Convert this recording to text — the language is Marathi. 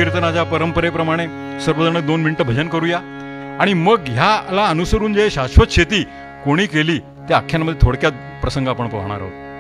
कीर्तनाच्या परंपरेप्रमाणे सर्वजण 2 मिनिटं भजन करूया आणि मग ह्याला अनुसरून जे शाश्वत शेती कोणी केली त्या आख्यानामध्ये थोडक्यात प्रसंग आपण पाहणार आहोत.